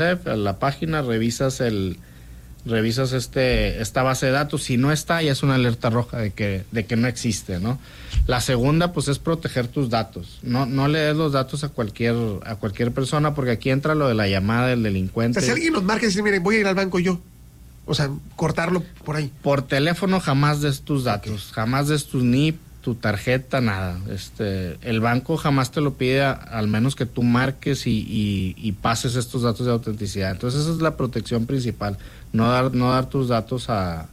a la página, revisas esta base de datos. Si no está, ya es una alerta roja de que no existe, ¿no? La segunda, pues, es proteger tus datos. No le des los datos a cualquier persona, porque aquí entra lo de la llamada del delincuente. O sea, si alguien nos marca y dice, miren, voy a ir al banco yo, o sea, cortarlo por ahí. Por teléfono jamás des tus datos, jamás des tu NIP, tu tarjeta, nada. El banco jamás te lo pide, al menos que tú marques y pases estos datos de autenticidad. Entonces esa es la protección principal, no dar tus datos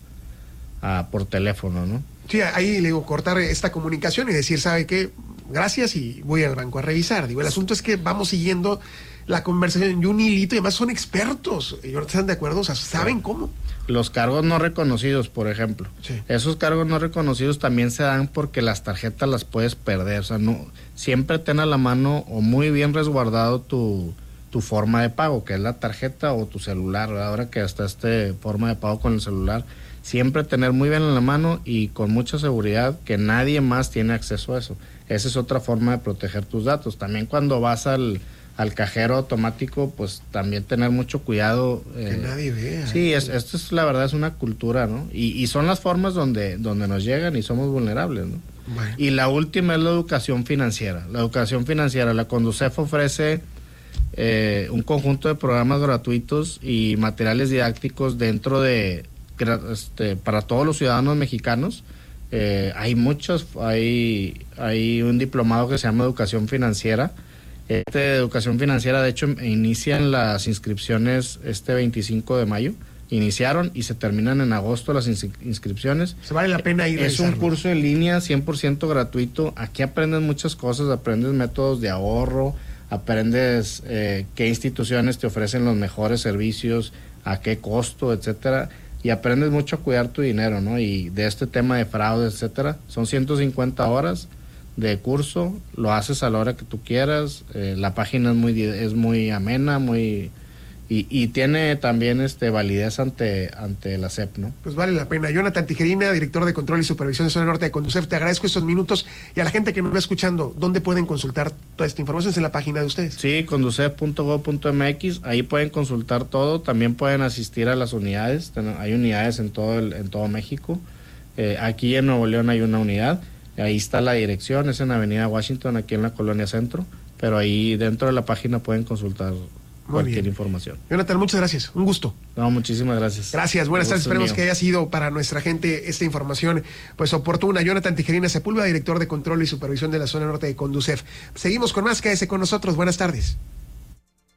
por teléfono, ¿no? Sí, ahí le digo, cortar esta comunicación y decir, ¿sabe qué? Gracias, y voy al banco a revisar. Digo, el asunto es que vamos siguiendo la conversación y un hilito, y además son expertos. ¿Y ahora están de acuerdo? O sea, ¿saben cómo? Los cargos no reconocidos, por ejemplo. Sí. Esos cargos no reconocidos también se dan porque las tarjetas las puedes perder. O sea, no, siempre ten a la mano o muy bien resguardado tu forma de pago, que es la tarjeta o tu celular. Ahora que hasta forma de pago con el celular, siempre tener muy bien en la mano y con mucha seguridad que nadie más tiene acceso a eso. Esa es otra forma de proteger tus datos. También cuando vas al cajero automático, pues también tener mucho cuidado. Que nadie vea. Sí, esto es, la verdad, es una cultura, ¿no? Y son las formas donde nos llegan y somos vulnerables, ¿no? Bueno. Y la última es la educación financiera. La Conducef ofrece un conjunto de programas gratuitos y materiales didácticos dentro de para todos los ciudadanos mexicanos. Hay muchos, hay un diplomado que se llama Educación Financiera. De educación financiera, de hecho, inician las inscripciones 25 de mayo. Iniciaron y se terminan en agosto las inscripciones. Se vale la pena ir. Es un curso en línea 100% gratuito. Aquí aprendes muchas cosas, aprendes métodos de ahorro, aprendes qué instituciones te ofrecen los mejores servicios, a qué costo, etcétera. Y aprendes mucho a cuidar tu dinero, ¿no? Y de este tema de fraude, etcétera. Son 150 horas de curso, lo haces a la hora que tú quieras. La página es muy amena, y tiene también validez ante la SEP, ¿no? Pues vale la pena. Jonathan Tijerina, director de Control y Supervisión de Zona Norte de Conducef, te agradezco estos minutos, y a la gente que nos va escuchando, ¿dónde pueden consultar toda esta información? ¿Es en la página de ustedes? Sí, conducef.gov.mx, ahí pueden consultar todo. También pueden asistir a las unidades. Hay unidades en todo México. Aquí en Nuevo León hay una unidad. Ahí está la dirección, es en Avenida Washington, aquí en la Colonia Centro, pero ahí dentro de la página pueden consultar cualquier información. Jonathan, muchas gracias, un gusto. No, muchísimas gracias. Gracias, buenas tardes, esperemos que haya sido para nuestra gente esta información pues oportuna. Jonathan Tijerina Sepúlveda, director de Control y Supervisión de la Zona Norte de Conducef. Seguimos con más, quédese con nosotros, buenas tardes.